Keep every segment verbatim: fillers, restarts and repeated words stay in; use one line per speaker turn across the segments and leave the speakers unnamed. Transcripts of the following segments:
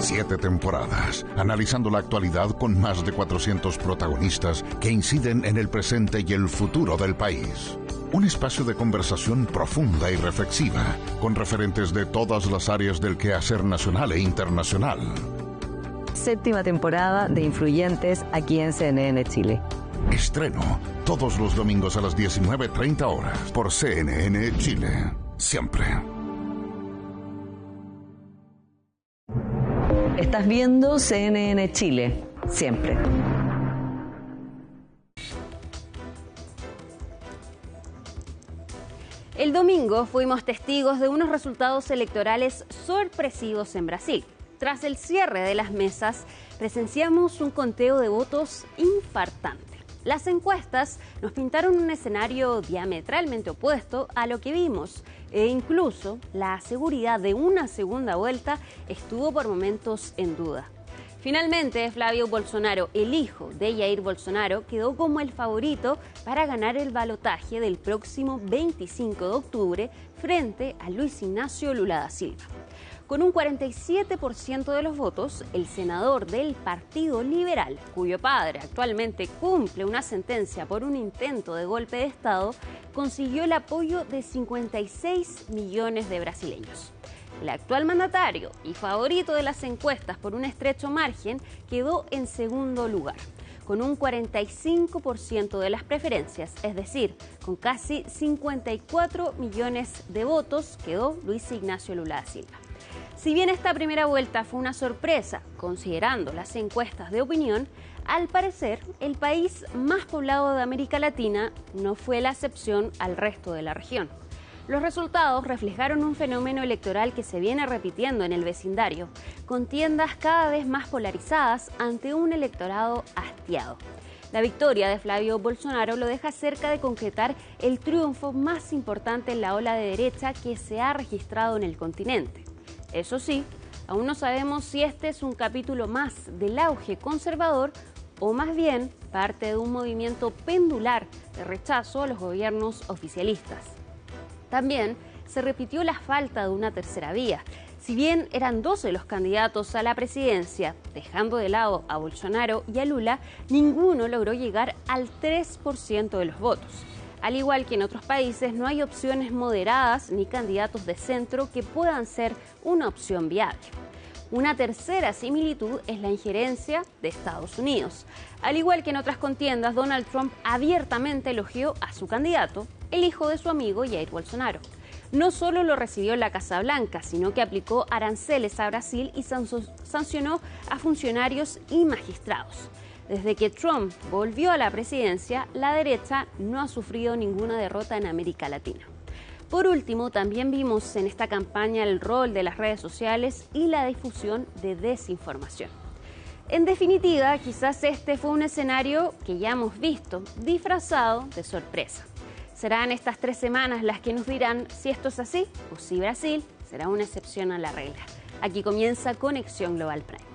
Siete temporadas, analizando la actualidad con más de cuatrocientos protagonistas que inciden en el presente y el futuro del país. Un espacio de conversación profunda y reflexiva, con referentes de todas las áreas del quehacer nacional e internacional.
Séptima temporada de Influyentes aquí en C N N Chile.
Estreno todos los domingos a las diecinueve treinta horas por C N N Chile. Siempre.
Estás viendo C N N Chile. Siempre.
El domingo fuimos testigos de unos resultados electorales sorpresivos en Brasil. Tras el cierre de las mesas, presenciamos un conteo de votos infartante. Las encuestas nos pintaron un escenario diametralmente opuesto a lo que vimos, e incluso la seguridad de una segunda vuelta estuvo por momentos en duda. Finalmente, Flavio Bolsonaro, el hijo de Jair Bolsonaro, quedó como el favorito para ganar el balotaje del próximo veinticinco de octubre frente a Luis Ignacio Lula da Silva. Con un cuarenta y siete por ciento de los votos, el senador del Partido Liberal, cuyo padre actualmente cumple una sentencia por un intento de golpe de Estado, consiguió el apoyo de cincuenta y seis millones de brasileños. El actual mandatario y favorito de las encuestas por un estrecho margen quedó en segundo lugar, con un cuarenta y cinco por ciento de las preferencias, es decir, con casi cincuenta y cuatro millones de votos, quedó Luis Ignacio Lula da Silva. Si bien esta primera vuelta fue una sorpresa, considerando las encuestas de opinión, al parecer el país más poblado de América Latina no fue la excepción al resto de la región. Los resultados reflejaron un fenómeno electoral que se viene repitiendo en el vecindario, contiendas cada vez más polarizadas ante un electorado hastiado. La victoria de Flavio Bolsonaro lo deja cerca de concretar el triunfo más importante en la ola de derecha que se ha registrado en el continente. Eso sí, aún no sabemos si este es un capítulo más del auge conservador o más bien parte de un movimiento pendular de rechazo a los gobiernos oficialistas. También se repitió la falta de una tercera vía. Si bien eran doce los candidatos a la presidencia, dejando de lado a Bolsonaro y a Lula, ninguno logró llegar al tres por ciento de los votos. Al igual que en otros países, no hay opciones moderadas ni candidatos de centro que puedan ser una opción viable. Una tercera similitud es la injerencia de Estados Unidos. Al igual que en otras contiendas, Donald Trump abiertamente elogió a su candidato, el hijo de su amigo Jair Bolsonaro. No solo lo recibió en la Casa Blanca, sino que aplicó aranceles a Brasil y sancionó a funcionarios y magistrados. Desde que Trump volvió a la presidencia, la derecha no ha sufrido ninguna derrota en América Latina. Por último, también vimos en esta campaña el rol de las redes sociales y la difusión de desinformación. En definitiva, quizás este fue un escenario que ya hemos visto, disfrazado de sorpresa. Serán estas tres semanas las que nos dirán si esto es así o si Brasil será una excepción a la regla. Aquí comienza Conexión Global Prime.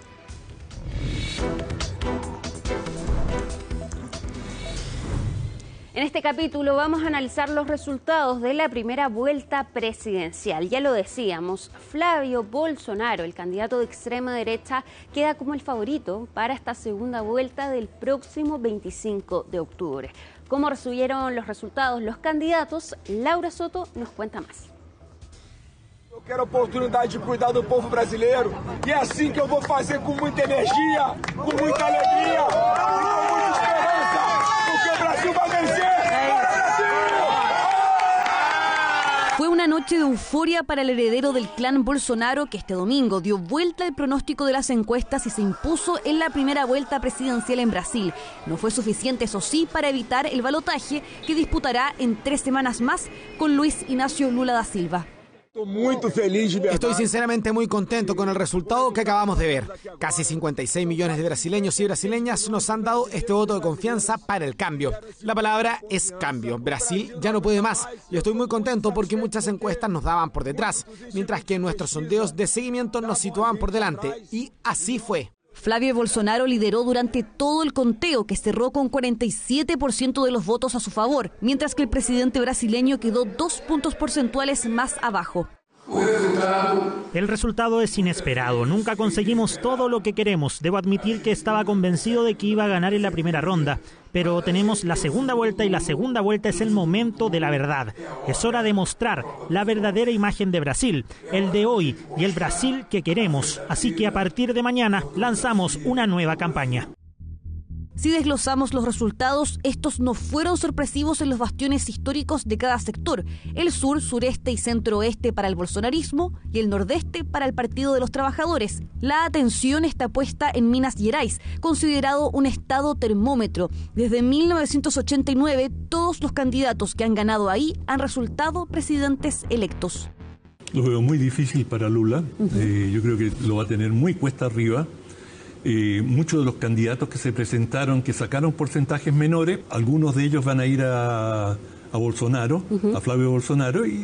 En este capítulo vamos a analizar los resultados de la primera vuelta presidencial. Ya lo decíamos, Flavio Bolsonaro, el candidato de extrema derecha, queda como el favorito para esta segunda vuelta del próximo veinticinco de octubre. ¿Cómo recibieron los resultados los candidatos? Laura Soto nos cuenta más.
Eu quero a oportunidade de cuidar do povo brasileiro e é assim que eu vou fazer com muita energia, com muita alegria e com muita esperança, porque o Brasil vai vencer.
Fue una noche de euforia para el heredero del clan Bolsonaro, que este domingo dio vuelta al pronóstico de las encuestas y se impuso en la primera vuelta presidencial en Brasil. No fue suficiente, eso sí, para evitar el balotaje que disputará en tres semanas más con Luis Ignacio Lula da Silva.
Estoy sinceramente muy contento con el resultado que acabamos de ver. Casi cincuenta y seis millones de brasileños y brasileñas nos han dado este voto de confianza para el cambio. La palabra es cambio. Brasil ya no puede más y estoy muy contento porque muchas encuestas nos daban por detrás, mientras que nuestros sondeos de seguimiento nos situaban por delante. Y así fue.
Flavio Bolsonaro lideró durante todo el conteo, que cerró con cuarenta y siete por ciento de los votos a su favor, mientras que el presidente brasileño quedó dos puntos porcentuales más abajo.
El resultado es inesperado. Nunca conseguimos todo lo que queremos. Debo admitir que estaba convencido de que iba a ganar en la primera ronda. Pero tenemos la segunda vuelta y la segunda vuelta es el momento de la verdad. Es hora de mostrar la verdadera imagen de Brasil, el de hoy y el Brasil que queremos. Así que a partir de mañana lanzamos una nueva campaña.
Si desglosamos los resultados, estos no fueron sorpresivos en los bastiones históricos de cada sector. El sur, sureste y centro-oeste para el bolsonarismo y el nordeste para el Partido de los Trabajadores. La atención está puesta en Minas Gerais, considerado un estado termómetro. Desde mil novecientos ochenta y nueve, todos los candidatos que han ganado ahí han resultado presidentes electos.
Lo veo muy difícil para Lula. Uh-huh. eh, yo creo que lo va a tener muy cuesta arriba. Eh, muchos de los candidatos que se presentaron, que sacaron porcentajes menores, algunos de ellos van a ir a, a Bolsonaro, uh-huh. a Flavio Bolsonaro, y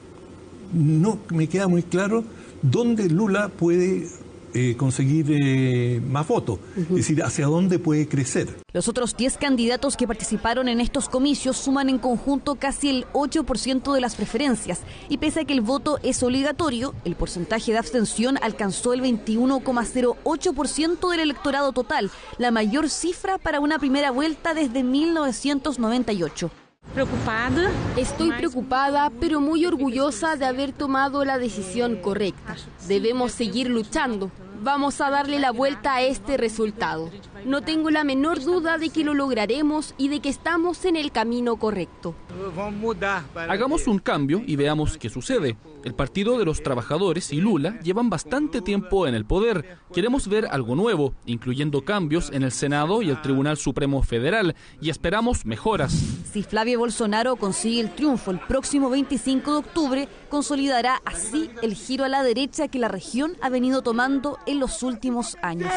no me queda muy claro dónde Lula puede eh, conseguir eh, más votos, uh-huh. es decir, hacia dónde puede crecer.
Los otros diez candidatos que participaron en estos comicios suman en conjunto casi el ocho por ciento de las preferencias, y pese a que el voto es obligatorio, el porcentaje de abstención alcanzó el veintiuno coma cero ocho por ciento del electorado total, la mayor cifra para una primera vuelta desde mil novecientos noventa y ocho.
Preocupada. Estoy preocupada, pero muy orgullosa de haber tomado la decisión correcta. Debemos seguir luchando. Vamos a darle la vuelta a este resultado. No tengo la menor duda de que lo lograremos y de que estamos en el camino correcto.
Hagamos un cambio y veamos qué sucede. El Partido de los Trabajadores y Lula llevan bastante tiempo en el poder. Queremos ver algo nuevo, incluyendo cambios en el Senado y el Tribunal Supremo Federal, y esperamos mejoras.
Si Flavio Bolsonaro consigue el triunfo el próximo veinticinco de octubre, consolidará así el giro a la derecha que la región ha venido tomando en los últimos años.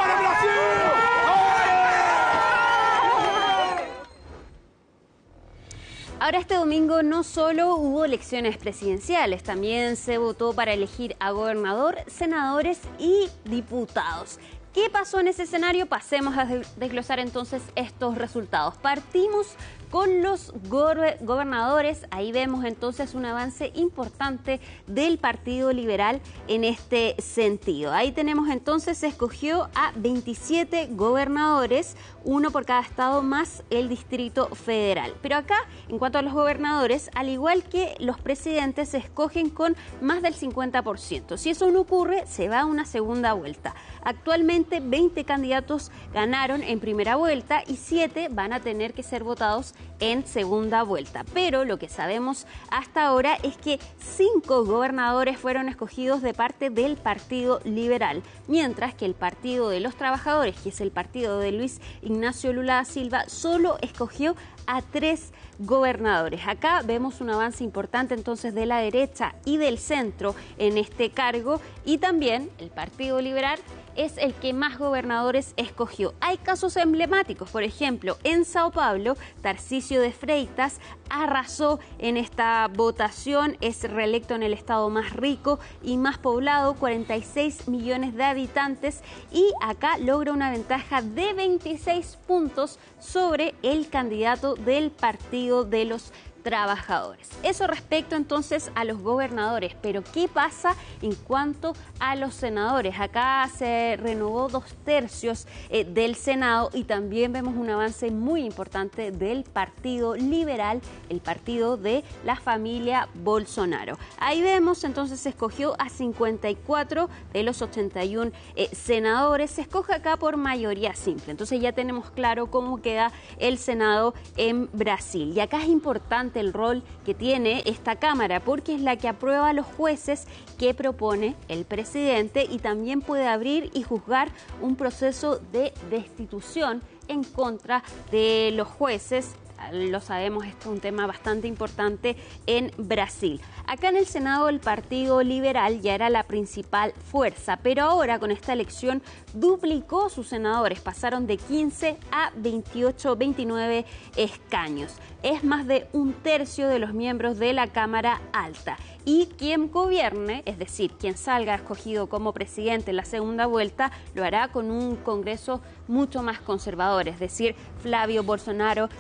Ahora, este domingo no solo hubo elecciones presidenciales, también se votó para elegir a gobernador, senadores y diputados. ¿Qué pasó en ese escenario? Pasemos a desglosar entonces estos resultados. Partimos con los gobernadores. Ahí vemos entonces un avance importante del Partido Liberal en este sentido. Ahí tenemos entonces, se escogió a veintisiete gobernadores, uno por cada estado más el Distrito Federal. Pero acá, en cuanto a los gobernadores, al igual que los presidentes, se escogen con más del cincuenta por ciento. Si eso no ocurre, se va a una segunda vuelta. Actualmente, veinte candidatos ganaron en primera vuelta y siete van a tener que ser votados en segunda vuelta. Pero lo que sabemos hasta ahora es que cinco gobernadores fueron escogidos de parte del Partido Liberal, mientras que el Partido de los Trabajadores, que es el partido de Luis Ignacio Lula da Silva, solo escogió a tres gobernadores. Acá vemos un avance importante entonces de la derecha y del centro en este cargo, y también el Partido Liberal es el que más gobernadores escogió. Hay casos emblemáticos, por ejemplo, en Sao Paulo, Tarcísio de Freitas arrasó en esta votación, es reelecto en el estado más rico y más poblado, cuarenta y seis millones de habitantes, y acá logra una ventaja de veintiséis puntos sobre el candidato del Partido de los Trabajadores. Eso respecto entonces a los gobernadores, pero ¿qué pasa en cuanto a los senadores? Acá se renovó dos tercios eh, del Senado, y también vemos un avance muy importante del Partido Liberal, el partido de la familia Bolsonaro. Ahí vemos entonces se escogió a cincuenta y cuatro de los ochenta y uno eh, senadores, se escoge acá por mayoría simple. Entonces ya tenemos claro cómo queda el Senado en Brasil. Y acá es importante el rol que tiene esta Cámara, porque es la que aprueba a los jueces que propone el presidente, y también puede abrir y juzgar un proceso de destitución en contra de los jueces. Lo sabemos, esto es un tema bastante importante en Brasil. Acá en el Senado el Partido Liberal ya era la principal fuerza, pero ahora con esta elección duplicó sus senadores, pasaron de quince a veintiocho, veintinueve escaños. Es más de un tercio de los miembros de la Cámara Alta. Y quien gobierne, es decir, quien salga escogido como presidente en la segunda vuelta, lo hará con un Congreso mucho más conservador, es decir, Flavio Bolsonaro tendría un Congreso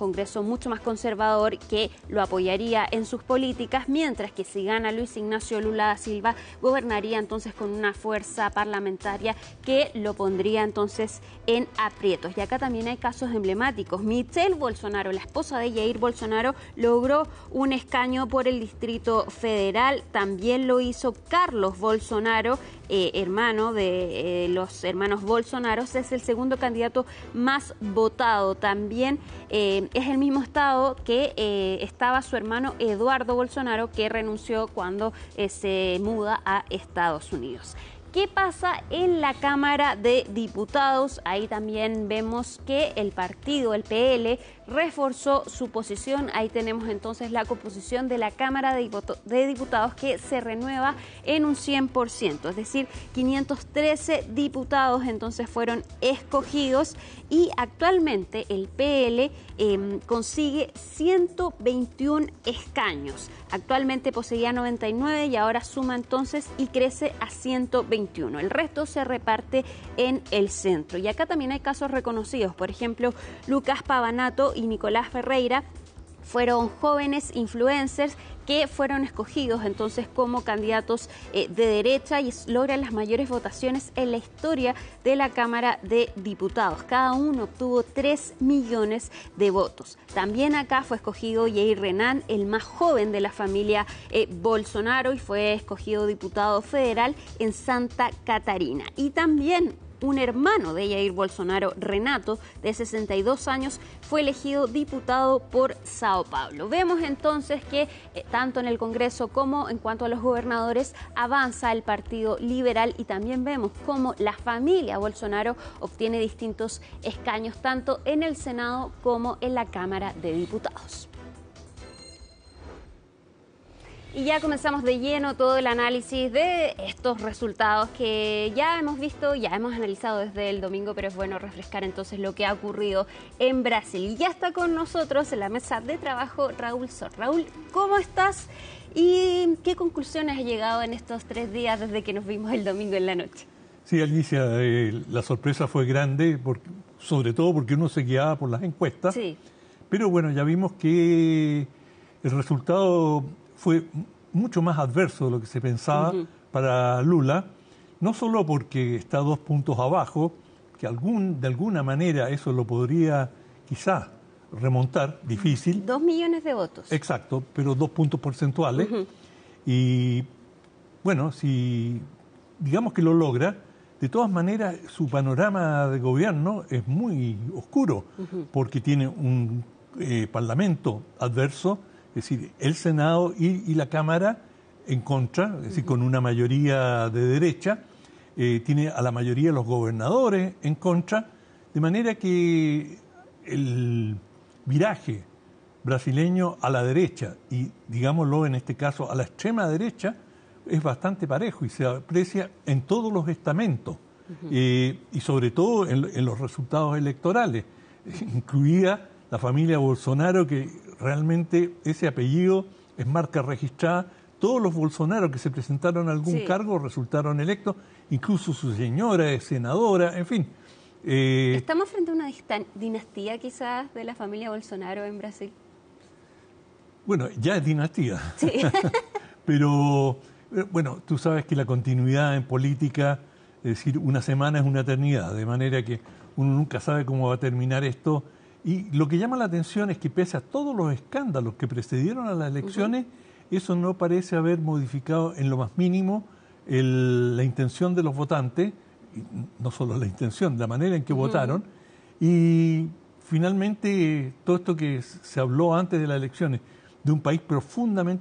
Congreso mucho más conservador que lo apoyaría en sus políticas, mientras que si gana Luis Ignacio Lula da Silva, gobernaría entonces con una fuerza parlamentaria que lo pondría entonces en aprietos. Y acá también hay casos emblemáticos. Michelle Bolsonaro, la esposa de Jair Bolsonaro, logró un escaño por el Distrito Federal. También lo hizo Carlos Bolsonaro, eh, hermano de eh, los hermanos Bolsonaro. Es el segundo candidato más votado. También eh, es el mismo estado que eh, estaba su hermano Eduardo Bolsonaro, que renunció cuando eh, se muda a Estados Unidos. ¿Qué pasa en la Cámara de Diputados? Ahí también vemos que el partido, el P L, reforzó su posición. Ahí tenemos entonces la composición de la Cámara de Diputados, que se renueva en un cien por ciento, es decir, quinientos trece diputados entonces fueron escogidos y actualmente el P L eh, consigue ciento veintiún escaños. Actualmente poseía noventa y nueve y ahora suma entonces y crece a ciento veintiuno. El resto se reparte en el centro. Y acá también hay casos reconocidos. Por ejemplo, Lucas Pavanato y Nicolás Ferreira fueron jóvenes influencers que fueron escogidos entonces como candidatos eh, de derecha y logran las mayores votaciones en la historia de la Cámara de Diputados. Cada uno obtuvo tres millones de votos. También acá fue escogido Jair Renan, el más joven de la familia eh, Bolsonaro, y fue escogido diputado federal en Santa Catarina. Y también un hermano de Jair Bolsonaro, Renato, de sesenta y dos años, fue elegido diputado por Sao Paulo. Vemos entonces que eh, tanto en el Congreso como en cuanto a los gobernadores avanza el Partido Liberal, y también vemos cómo la familia Bolsonaro obtiene distintos escaños tanto en el Senado como en la Cámara de Diputados. Y ya comenzamos de lleno todo el análisis de estos resultados que ya hemos visto, ya hemos analizado desde el domingo, pero es bueno refrescar entonces lo que ha ocurrido en Brasil. Y ya está con nosotros en la mesa de trabajo Raúl Sor. Raúl, ¿cómo estás? ¿Y qué conclusiones has llegado en estos tres días desde que nos vimos el domingo en la noche?
Sí, Alicia, eh, la sorpresa fue grande, porque, sobre todo porque uno se guiaba por las encuestas.
Sí.
Pero bueno, ya vimos que el resultado fue mucho más adverso de lo que se pensaba uh-huh. para Lula, no solo porque está dos puntos abajo, que algún, de alguna manera eso lo podría quizás remontar, difícil.
Dos millones de votos.
Exacto, pero dos puntos porcentuales. Uh-huh. Y bueno, si digamos que lo logra, de todas maneras su panorama de gobierno es muy oscuro, uh-huh. porque tiene un eh, parlamento adverso, es decir, el Senado y, y la Cámara en contra, es decir, con una mayoría de derecha, eh, tiene a la mayoría de los gobernadores en contra, de manera que el viraje brasileño a la derecha y, digámoslo en este caso, a la extrema derecha, es bastante parejo y se aprecia en todos los estamentos, uh-huh. eh, y sobre todo en, en los resultados electorales, incluida la familia Bolsonaro, que realmente ese apellido es marca registrada. Todos los Bolsonaro que se presentaron a algún sí. cargo resultaron electos, incluso su señora es senadora, en fin.
Eh, ¿Estamos frente a una dinastía quizás de la familia Bolsonaro en Brasil?
Bueno, ya es dinastía.
Sí.
Pero, bueno, tú sabes que la continuidad en política, es decir, una semana es una eternidad, de manera que uno nunca sabe cómo va a terminar esto. Y lo que llama la atención es que pese a todos los escándalos que precedieron a las elecciones, uh-huh. eso no parece haber modificado en lo más mínimo el, la intención de los votantes, y no solo la intención, la manera en que uh-huh. votaron. Y finalmente todo esto que se habló antes de las elecciones, de un país profundamente